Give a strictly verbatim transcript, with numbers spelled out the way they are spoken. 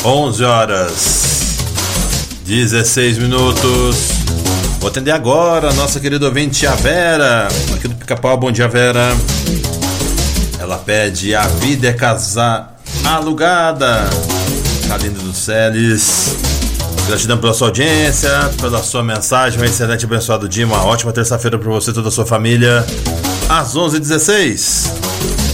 onze horas dezesseis minutos. Vou atender agora a nossa querida ouvinte, a Vera, aqui do Pica-Pau. Bom dia, Vera. Ela pede A Vida é Casar Alugada, Calindo dos Celes. Gratidão pela sua audiência, pela sua mensagem. Um excelente abençoado dia, uma ótima terça-feira para você e toda a sua família. Às onze e dezesseis.